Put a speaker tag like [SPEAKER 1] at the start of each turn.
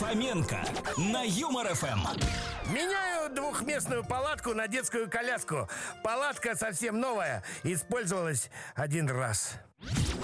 [SPEAKER 1] Фоменко на Юмор ФМ.
[SPEAKER 2] Меняю двухместную палатку на детскую коляску. Палатка совсем новая, использовалась один раз.